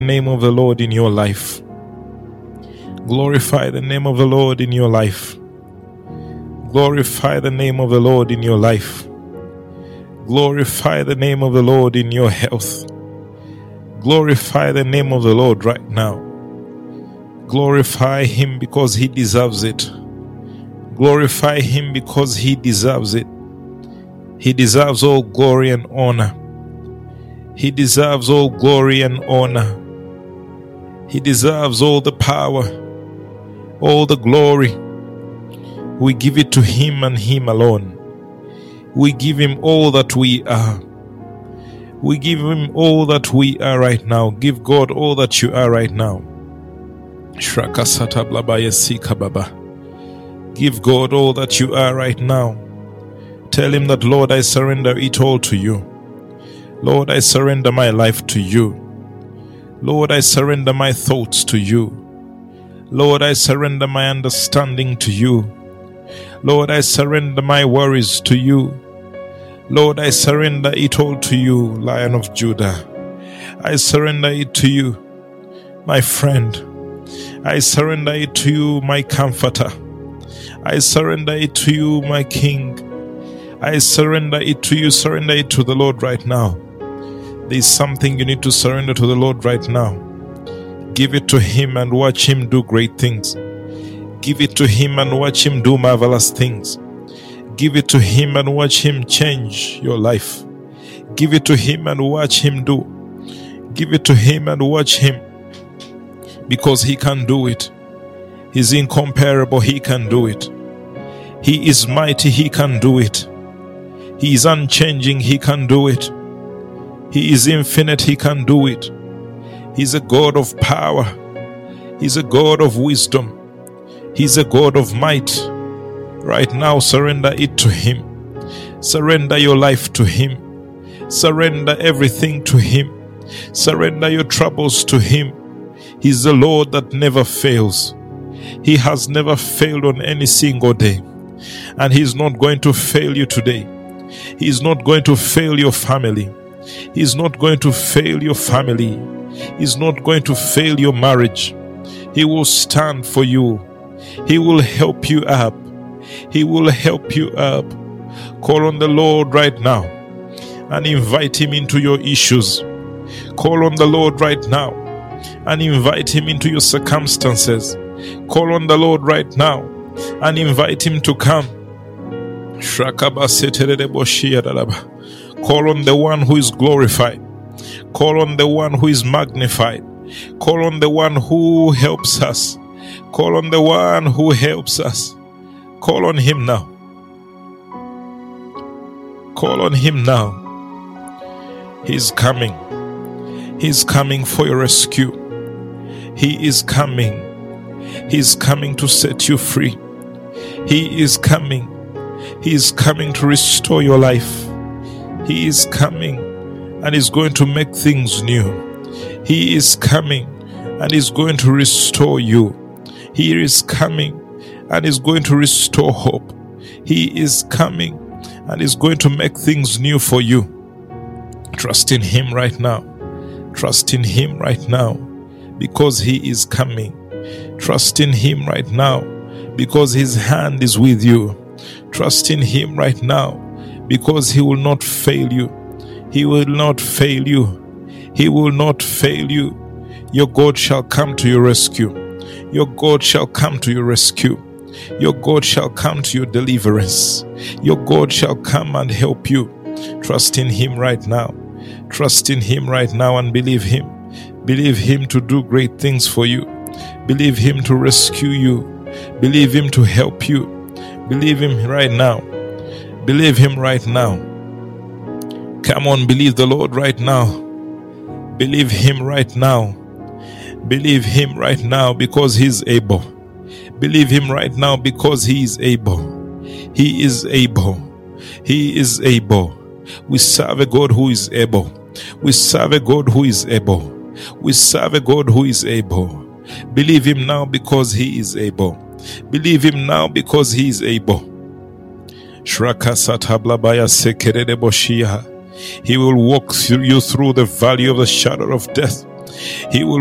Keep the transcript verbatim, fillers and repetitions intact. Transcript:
name of the Lord in your life. Glorify the name of the Lord in your life. Glorify the name of the Lord in your life. Glorify the name of the Lord in your health. Glorify the name of the Lord right now. Glorify Him because He deserves it. Glorify Him because He deserves it. He deserves all glory and honor. He deserves all glory and honor. He deserves all the power, all the glory. We give it to Him and Him alone. We give Him all that we are. We give Him all that we are right now. Give God all that you are right now. Give God all that you are right now. Tell Him that, Lord, I surrender it all to you. Lord, I surrender my life to you. Lord, I surrender my thoughts to you. Lord, I surrender my understanding to you. Lord, I surrender my worries to you. Lord, I surrender it all to you, Lion of Judah. I surrender it to you, my friend. I surrender it to you, my comforter. I surrender it to you, my King. I surrender it to you. Surrender it to the Lord right now. There's something you need to surrender to the Lord right now. Give it to Him and watch Him do great things. Give it to Him and watch Him do marvelous things. Give it to Him and watch Him change your life. Give it to Him and watch Him do. Give it to Him and watch Him, because He can do it. He's incomparable. He can do it. He is mighty. He can do it. He is unchanging. He can do it. He is infinite. He can do it. He's a God of power. He's a God of wisdom. He's a God of might. Right now, surrender it to Him. Surrender your life to Him. Surrender everything to Him. Surrender your troubles to Him. He's the Lord that never fails. He has never failed on any single day. And He's not going to fail you today. He's not going to fail your family. He's not going to fail your family. He's not going to fail your marriage. He will stand for you. He will help you up. He will help you up. Call on the Lord right now and invite Him into your issues. Call on the Lord right now and invite Him into your circumstances. Call on the Lord right now and invite Him to come. Call on the one who is glorified. Call on the one who is magnified. Call on the one who helps us. Call on the one who helps us. Call on Him now. Call on Him now. He's coming. He's coming for your rescue. He is coming. He's coming to set you free. He is coming. He is coming to restore your life. He is coming and is going to make things new. He is coming and is going to restore you. He is coming and is going to restore hope. He is coming and is going to make things new for you. Trust in Him right now. Trust in Him right now because He is coming. Trust in Him right now because His hand is with you. Trust in Him right now because He will not fail you. He will not fail you. He will not fail you. Your God shall come to your rescue. Your God shall come to your rescue. Your God shall come to your deliverance. Your God shall come and help you. Trust in Him right now. Trust in Him right now and believe Him. Believe Him to do great things for you. Believe Him to rescue you. Believe Him to help you. Believe Him right now. Believe Him right now. Come on, believe the Lord right now. Believe Him right now. Believe Him right now because He's able. Believe Him right now because He is able. He is able. He is able. We serve a God who is able. We serve a God who is able. We serve a God who is able. Believe Him now because He is able. Believe Him now because He is able. He will walk through you through the valley of the shadow of death He will